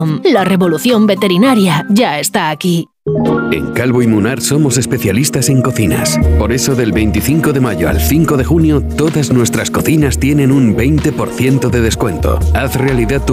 La revolución veterinaria ya está aquí. En Calvo y Munar somos especialistas en cocinas. Por eso del 25 de mayo al 5 de junio, todas nuestras cocinas tienen un 20% de descuento. Haz realidad tu